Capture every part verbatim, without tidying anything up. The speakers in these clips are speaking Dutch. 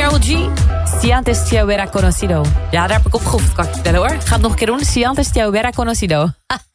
Karol G. Si antes te hubiera conocido. Ja, daar heb ik op geoefend, kan ik je vertellen hoor. Ga het nog een keer doen. Si antes te hubiera conocido.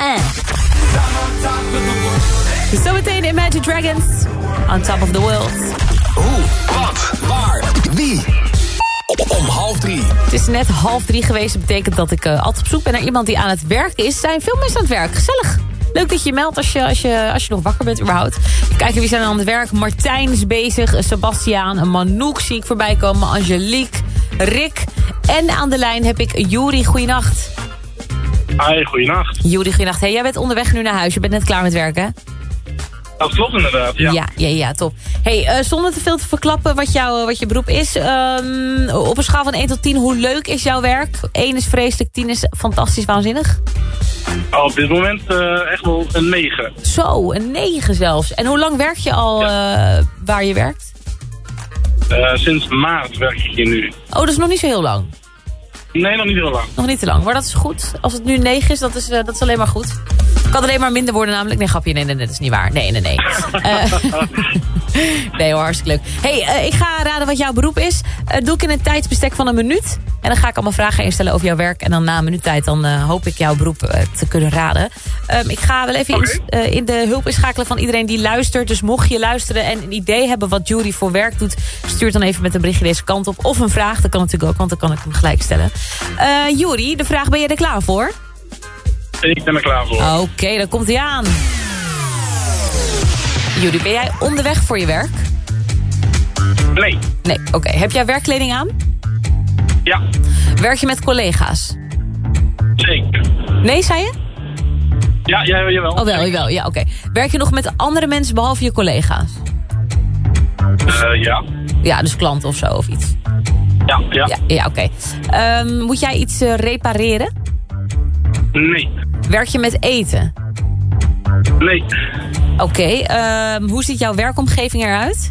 Zometeen Imagine Dragons. On top of the world. Hoe, wat, waar, wie? Om half drie. Het is net half drie geweest. Dat betekent dat ik uh, altijd op zoek ben naar iemand die aan het werk is. Zijn veel mensen aan het werk. Gezellig. Leuk dat je je meldt als je, als je, als je nog wakker bent überhaupt. Even kijken wie zijn aan het werk. Martijn is bezig. Sebastiaan. Manouk zie ik voorbij komen. Angelique. Rick. En aan de lijn heb ik Juri. Goeienacht. Hi, goeienacht. Juri, goeienacht. Hey, jij bent onderweg nu naar huis. Je bent net klaar met werken. Dat klopt inderdaad, ja. Ja, ja, ja, top. Hey, uh, zonder te veel te verklappen wat, jou, wat je beroep is. Um, op een schaal van één tot tien, hoe leuk is jouw werk? één is vreselijk, tien is fantastisch, waanzinnig. Oh, op dit moment uh, echt wel een negen. Zo, een negen zelfs. En hoe lang werk je al ja. uh, waar je werkt? Uh, sinds maart werk ik hier nu. Oh, dat is nog niet zo heel lang. Nee, nog niet heel lang. Nog niet te lang, maar dat is goed. Als het nu negen is, dat is, uh, dat is alleen maar goed. Het kan alleen maar minder worden namelijk. Nee, grapje, nee, nee, nee, dat is niet waar. Nee, nee, nee. uh, nee hoor, hartstikke leuk. Hey, uh, ik ga raden wat jouw beroep is. Uh, doe ik in een tijdsbestek van een minuut. En dan ga ik allemaal vragen instellen over jouw werk. En dan na een minuut tijd, dan uh, hoop ik jouw beroep uh, te kunnen raden. Um, ik ga wel even okay. in, uh, in de hulp inschakelen van iedereen die luistert. Dus mocht je luisteren en een idee hebben wat Juri voor werk doet, stuur dan even met een berichtje deze kant op. Of een vraag, dat kan natuurlijk ook, want dan kan ik hem gelijk stellen. Uh, Juri, de vraag, ben je er klaar voor? Ik ben er klaar voor. Oké, okay, dan komt hij aan. Juri, ben jij onderweg voor je werk? Nee. Nee, oké. Okay. Heb jij werkkleding aan? Ja. Werk je met collega's? Zeker. Nee, zei je? Ja, ja jawel. Oh, wel, jawel. Ja, oké. Okay. Werk je nog met andere mensen behalve je collega's? Uh, ja. Ja, dus klanten of zo of iets? Ja, ja. Ja, ja oké. Okay. Um, moet jij iets uh, repareren? Nee. Werk je met eten? Nee. Oké. Okay. Um, hoe ziet jouw werkomgeving eruit?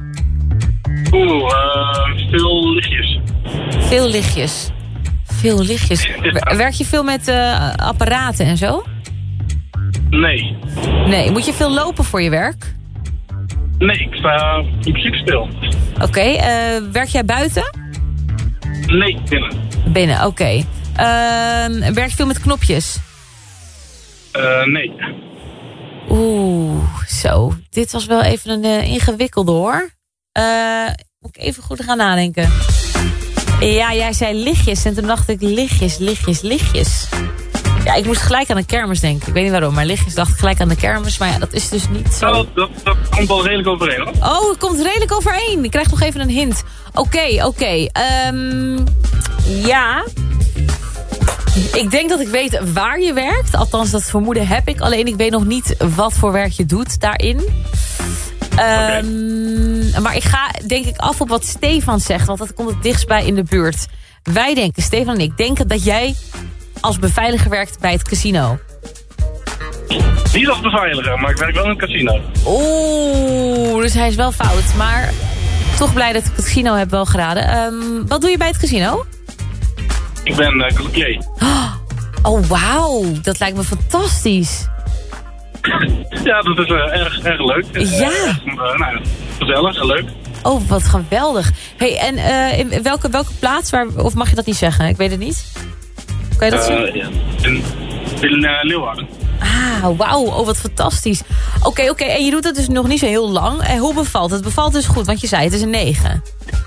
Oeh, uh, veel lichtjes. Veel lichtjes. Veel lichtjes. Ja. Werk je veel met uh, apparaten en zo? Nee. Nee. Moet je veel lopen voor je werk? Nee, ik sta in principe stil. Oké. Okay. Uh, werk jij buiten? Nee, binnen. Binnen, oké. Okay. Uh, werk je veel met knopjes? Uh, nee. Oeh, zo. Dit was wel even een uh, ingewikkelde hoor. Uh, moet ik even goed gaan nadenken. Ja, jij zei lichtjes en toen dacht ik lichtjes, lichtjes, lichtjes. Ja, ik moest gelijk aan de kermis denken. Ik weet niet waarom, maar lichtjes dacht ik gelijk aan de kermis. Maar ja, dat is dus niet zo. Nou, dat, dat komt wel redelijk overeen hoor. Oh, het komt redelijk overeen. Ik krijg nog even een hint. Oké, okay, oké. Okay. Um, ja... Ik denk dat ik weet waar je werkt. Althans, dat vermoeden heb ik. Alleen ik weet nog niet wat voor werk je doet daarin. Okay. Um, maar ik ga denk ik af op wat Stefan zegt. Want dat komt het dichtst bij in de buurt. Wij denken, Stefan en ik denken dat jij als beveiliger werkt bij het casino. Niet als beveiliger, maar ik werk wel in het casino. Oeh, dus hij is wel fout. Maar toch blij dat ik het casino heb wel geraden. Um, wat doe je bij het casino? Ik ben uh, croupier. Oh, wauw. Dat lijkt me fantastisch. Ja, dat is uh, erg, erg leuk. Ja. Uh, uh, nou, gezellig en leuk. Oh, wat geweldig. Hey, en uh, in welke, welke plaats, waar, of mag je dat niet zeggen? Ik weet het niet. Kan je dat uh, zeggen? Ja. In, in uh, Leeuwarden. Ah, wauw. Oh, wat fantastisch. Oké, okay, oké. Okay. En je doet het dus nog niet zo heel lang. En hoe bevalt het? Het bevalt dus goed, want je zei het is een negen.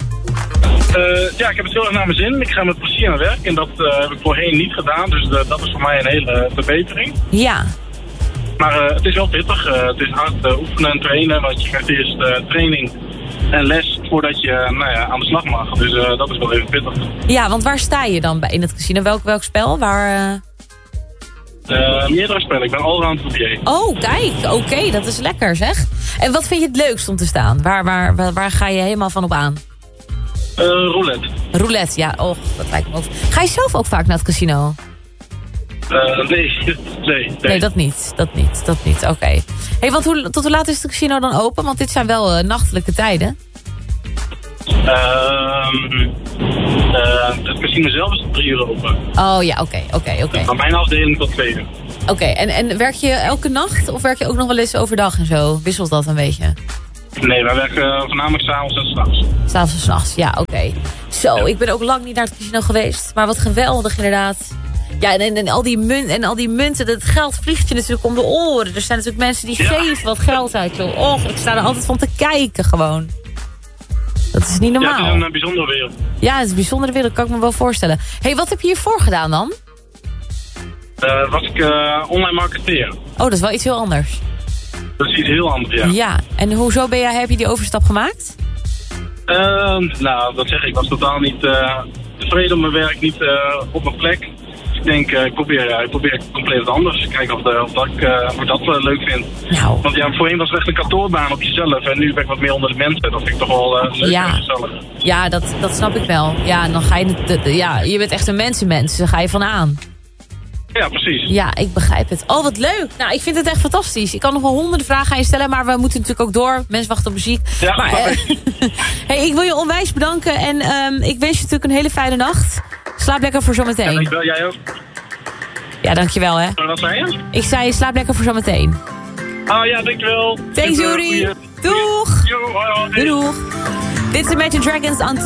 Uh, ja, ik heb het heel erg naar mijn zin. Ik ga met plezier naar werk en dat uh, heb ik voorheen niet gedaan. Dus uh, dat is voor mij een hele verbetering. Ja. Maar uh, het is wel pittig. Uh, het is hard uh, oefenen en trainen, want je krijgt eerst uh, training en les voordat je uh, nou ja, aan de slag mag. Dus uh, dat is wel even pittig. Ja, want waar sta je dan bij in het casino? Welk, welk spel? Waar... Uh... Uh, meerdere spellen. Ik ben allround croupier. Oh, kijk. Oké, okay, dat is lekker zeg. En wat vind je het leukst om te staan? Waar, waar, waar, waar ga je helemaal van op aan? Uh, roulette. Roulette, ja. Oh, dat lijkt me ook. Ga je zelf ook vaak naar het casino? Uh, nee, nee, nee. Nee, dat niet. Dat niet, dat niet. Oké. Okay. Hey, want hoe, tot hoe laat is het casino dan open? Want dit zijn wel uh, nachtelijke tijden. Uh, uh, het casino zelf is tot drie uur open. Oh ja, oké, oké, oké. Maar mijn afdeling tot twee uur. Oké, okay, en, en werk je elke nacht of werk je ook nog wel eens overdag en zo? Wisselt dat een beetje? Nee, wij werken uh, voornamelijk s'avonds en s'nachts. S'avonds en s'nachts, ja, oké. Okay. mooi. Zo, ik ben ook lang niet naar het casino geweest. Maar wat geweldig inderdaad. Ja, en, en, en, al die munt, en al die munten, dat geld vliegt je natuurlijk om de oren. Er zijn natuurlijk mensen die ja. geven wat geld uit. Joh. Och, ik sta er altijd van te kijken gewoon. Dat is niet normaal. Ja, het is een uh, bijzondere wereld. Ja, het is een bijzondere wereld, kan ik me wel voorstellen. Hé, hey, wat heb je hiervoor gedaan dan? Uh, was ik uh, online marketeer. Oh, dat is wel iets heel anders. Dat is iets heel anders, ja. Ja, en hoezo ben jij, heb je die overstap gemaakt? Uh, nou, dat zeg ik. Ik was totaal niet uh, tevreden op mijn werk, niet uh, op mijn plek. Ik denk, uh, ik, probeer, uh, ik probeer compleet wat anders. Kijken of, de, of, dat, ik, uh, of ik dat uh, leuk vind. Nou. Want ja, voorheen was het echt een kantoorbaan op jezelf. En nu ben ik wat meer onder de mensen. Dat vind ik toch wel uh, leuk ja. en gezellig. Ja, dat, dat snap ik wel. Ja, en dan ga je, de, de, ja, je bent echt een mensenmens. Daar ga je van aan. Ja, precies. Ja, ik begrijp het. Oh, wat leuk. Nou, ik vind het echt fantastisch. Ik kan nog wel honderden vragen aan je stellen, maar we moeten natuurlijk ook door. Mensen wachten op muziek. Ja, maar, uh, hey, ik wil je onwijs bedanken en um, ik wens je natuurlijk een hele fijne nacht. Slaap lekker voor zometeen. Ja, dankjewel. Jij ook. Ja, dankjewel hè. Wat zei je? Ik zei slaap lekker voor zometeen. Ah ja, dankjewel. Thanks, Yuri. Doeg. Yo, hoi, hoi. Doeg. Dit is Imagine Dragons aan